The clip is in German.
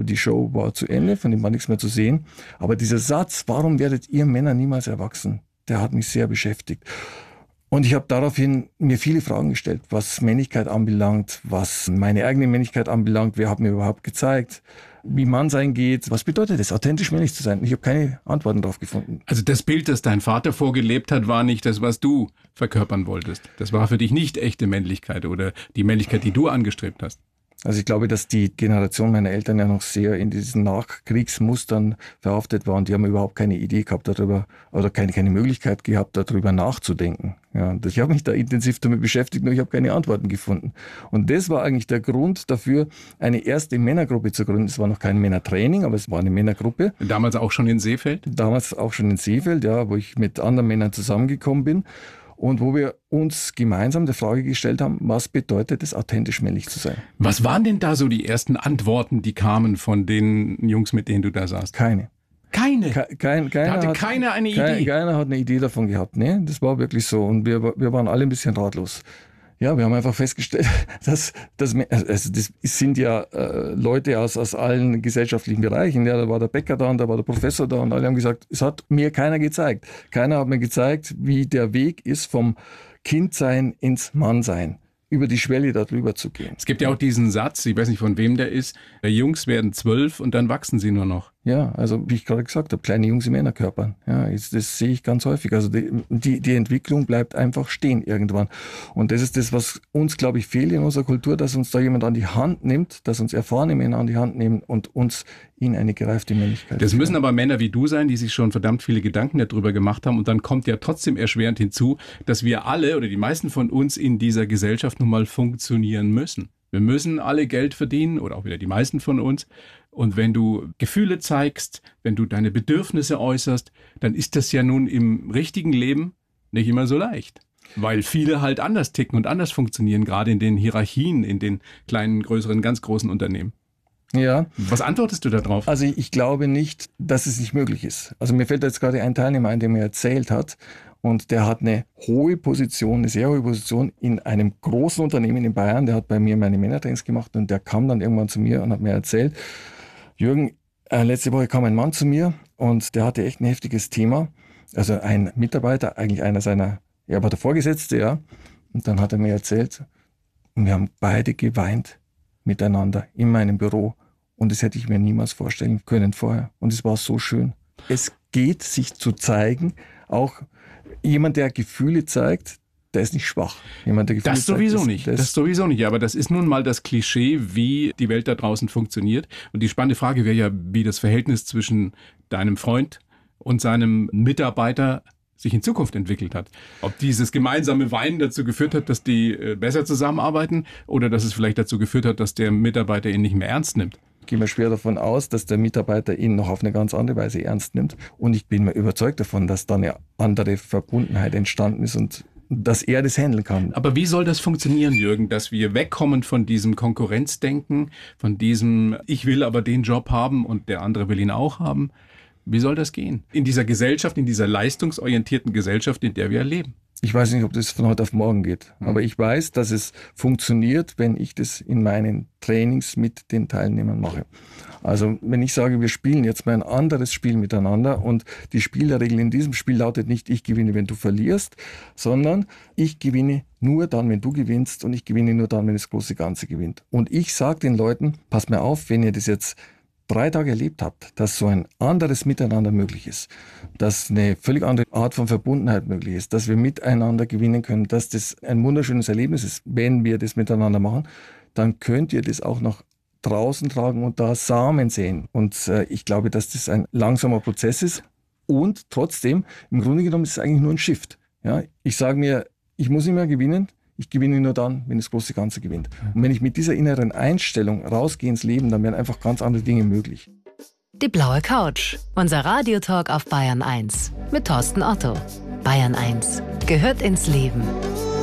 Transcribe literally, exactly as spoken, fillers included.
die Show war zu Ende, von dem war nichts mehr zu sehen. Aber dieser Satz, warum werdet ihr Männer niemals erwachsen, der hat mich sehr beschäftigt. Und ich habe daraufhin mir viele Fragen gestellt, was Männlichkeit anbelangt, was meine eigene Männlichkeit anbelangt, wer hat mir überhaupt gezeigt, wie Mannsein geht, was bedeutet es, authentisch männlich zu sein. Ich habe keine Antworten darauf gefunden. Also das Bild, das dein Vater vorgelebt hat, war nicht das, was du verkörpern wolltest. Das war für dich nicht echte Männlichkeit oder die Männlichkeit, die du angestrebt hast. Also ich glaube, dass die Generation meiner Eltern ja noch sehr in diesen Nachkriegsmustern verhaftet war und die haben überhaupt keine Idee gehabt darüber oder keine, keine Möglichkeit gehabt, darüber nachzudenken. Ja, und ich habe mich da intensiv damit beschäftigt, nur ich habe keine Antworten gefunden. Und das war eigentlich der Grund dafür, eine erste Männergruppe zu gründen. Es war noch kein Männertraining, aber es war eine Männergruppe. Damals auch schon in Seefeld? Damals auch schon in Seefeld, ja, wo ich mit anderen Männern zusammengekommen bin. Und wo wir uns gemeinsam die Frage gestellt haben, was bedeutet es, authentisch männlich zu sein? Was waren denn da so die ersten Antworten, die kamen von den Jungs, mit denen du da saßt? Keine. Keine? Ke kein, keiner da hatte hat, keiner eine kein, Idee? Keiner hat eine Idee davon gehabt. Nee, das war wirklich so. Und wir, wir waren alle ein bisschen ratlos. Ja, wir haben einfach festgestellt, dass, dass also das sind ja äh, Leute aus, aus allen gesellschaftlichen Bereichen. Ja, da war der Bäcker da und da war der Professor da und alle haben gesagt, es hat mir keiner gezeigt. Keiner hat mir gezeigt, wie der Weg ist vom Kindsein ins Mannsein, über die Schwelle da drüber zu gehen. Es gibt ja auch diesen Satz, ich weiß nicht von wem der ist, Jungs werden zwölf und dann wachsen sie nur noch. Ja, also wie ich gerade gesagt habe, kleine Jungs in Männerkörpern. Ja, das, das sehe ich ganz häufig. Also die, die, die Entwicklung bleibt einfach stehen irgendwann. Und das ist das, was uns, glaube ich, fehlt in unserer Kultur, dass uns da jemand an die Hand nimmt, dass uns erfahrene Männer an die Hand nehmen und uns in eine gereifte Männlichkeit. Das müssen aber Männer wie du sein, die sich schon verdammt viele Gedanken darüber gemacht haben. Und dann kommt ja trotzdem erschwerend hinzu, dass wir alle oder die meisten von uns in dieser Gesellschaft nun mal funktionieren müssen. Wir müssen alle Geld verdienen oder auch wieder die meisten von uns. Und wenn du Gefühle zeigst, wenn du deine Bedürfnisse äußerst, dann ist das ja nun im richtigen Leben nicht immer so leicht. Weil viele halt anders ticken und anders funktionieren, gerade in den Hierarchien, in den kleinen, größeren, ganz großen Unternehmen. Ja. Was antwortest du da drauf? Also ich glaube nicht, dass es nicht möglich ist. Also mir fällt jetzt gerade ein Teilnehmer ein, der mir erzählt hat, und der hat eine hohe Position, eine sehr hohe Position in einem großen Unternehmen in Bayern. Der hat bei mir meine Männertrainings gemacht und der kam dann irgendwann zu mir und hat mir erzählt, Jürgen, äh, letzte Woche kam ein Mann zu mir und der hatte echt ein heftiges Thema. Also ein Mitarbeiter, eigentlich einer seiner, er war der Vorgesetzte, ja. Und dann hat er mir erzählt, und wir haben beide geweint miteinander in meinem Büro. Und das hätte ich mir niemals vorstellen können vorher. Und es war so schön. Es geht, sich zu zeigen, auch jemand, der Gefühle zeigt, der ist nicht schwach. Jemand, der Gefühle das sowieso zeigt, nicht. Das, das sowieso nicht. Aber das ist nun mal das Klischee, wie die Welt da draußen funktioniert. Und die spannende Frage wäre ja, wie das Verhältnis zwischen deinem Freund und seinem Mitarbeiter sich in Zukunft entwickelt hat. Ob dieses gemeinsame Weinen dazu geführt hat, dass die besser zusammenarbeiten oder dass es vielleicht dazu geführt hat, dass der Mitarbeiter ihn nicht mehr ernst nimmt. Ich gehe mir schwer davon aus, dass der Mitarbeiter ihn noch auf eine ganz andere Weise ernst nimmt. Und ich bin mir überzeugt davon, dass da eine andere Verbundenheit entstanden ist und dass er das handeln kann. Aber wie soll das funktionieren, Jürgen, dass wir wegkommen von diesem Konkurrenzdenken, von diesem ich will aber den Job haben und der andere will ihn auch haben? Wie soll das gehen? In dieser Gesellschaft, in dieser leistungsorientierten Gesellschaft, in der wir leben. Ich weiß nicht, ob das von heute auf morgen geht, mhm. aber ich weiß, dass es funktioniert, wenn ich das in meinen Trainings mit den Teilnehmern mache. Also wenn ich sage, wir spielen jetzt mal ein anderes Spiel miteinander und die Spielerregel in diesem Spiel lautet nicht, ich gewinne, wenn du verlierst, sondern ich gewinne nur dann, wenn du gewinnst und ich gewinne nur dann, wenn das große Ganze gewinnt. Und ich sage den Leuten, passt mir auf, wenn ihr das jetzt drei Tage erlebt habt, dass so ein anderes Miteinander möglich ist, dass eine völlig andere Art von Verbundenheit möglich ist, dass wir miteinander gewinnen können, dass das ein wunderschönes Erlebnis ist, wenn wir das miteinander machen, dann könnt ihr das auch nach draußen tragen und da Samen sehen. Und äh, ich glaube, dass das ein langsamer Prozess ist und trotzdem, im Grunde genommen ist es eigentlich nur ein Shift. Ja, ich sage mir, ich muss nicht mehr gewinnen, ich gewinne nur dann, wenn das große Ganze gewinnt. Und wenn ich mit dieser inneren Einstellung rausgehe ins Leben, dann werden einfach ganz andere Dinge möglich. Die blaue Couch. Unser Radiotalk auf Bayern eins. Mit Thorsten Otto. Bayern eins gehört ins Leben.